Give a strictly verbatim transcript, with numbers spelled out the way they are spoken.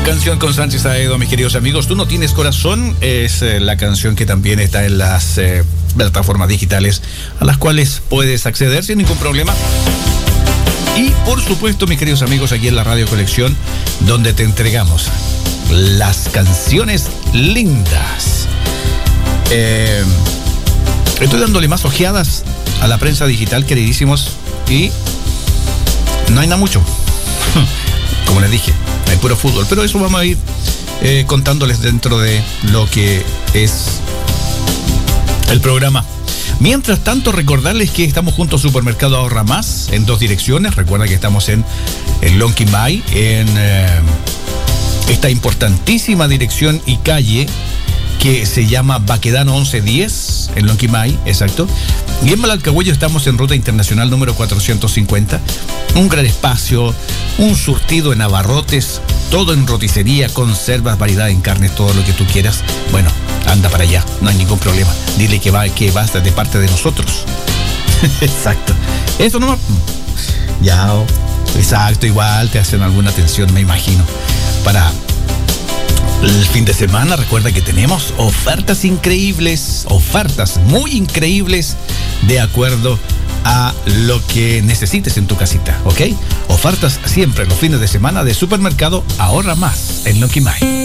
Canción con Sánchez Saedo, mis queridos amigos. Tú no tienes corazón es eh, la canción que también está en las eh, plataformas digitales a las cuales puedes acceder sin ningún problema. Y por supuesto, mis queridos amigos, aquí en la Radio Colección, donde te entregamos las canciones lindas. Eh, estoy dándole más ojeadas a la prensa digital, queridísimos, y no hay nada mucho. Como les dije, hay puro fútbol, pero eso vamos a ir eh, contándoles dentro de lo que es el programa. Mientras tanto, recordarles que estamos juntos Supermercado Ahorra Más en dos direcciones. Recuerda que estamos en, en Lonquimay, en eh, esta importantísima dirección y calle que se llama Baquedano once diez, en Lonquimay, exacto. Y en Malalcahuello estamos en Ruta Internacional número cuatrocientos cincuenta. Un gran espacio, un surtido en abarrotes, todo en roticería, conservas, variedad en carnes, todo lo que tú quieras. Bueno, anda para allá, no hay ningún problema. Dile que va, que vas de parte de nosotros. Exacto. Eso no. Ya, exacto, igual te hacen alguna atención, me imagino. Para el fin de semana, recuerda que tenemos ofertas increíbles, ofertas muy increíbles de acuerdo a lo que necesites en tu casita, ¿ok? Ofertas siempre los fines de semana de Supermercado Ahorra Más en Lonquimay.